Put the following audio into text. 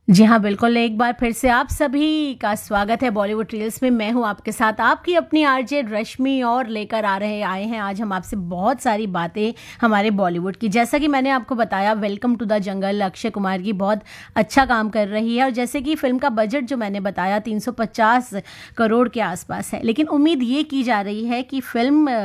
जी हाँ, बिल्कुल, एक बार फिर से आप सभी का स्वागत है बॉलीवुड रील्स में। मैं हूँ आपके साथ आपकी अपनी आरजे रश्मि और लेकर आए हैं आज हम आपसे बहुत सारी बातें हमारे बॉलीवुड की। जैसा कि मैंने आपको बताया, welcome to the jungle Akshay Kumar की बहुत अच्छा काम कर रही है और जैसे कि फ़िल्म का बजट जो मैंने बताया 350 करोड़ के आसपास है। लेकिन उम्मीद ये की जा रही है कि फ़िल्म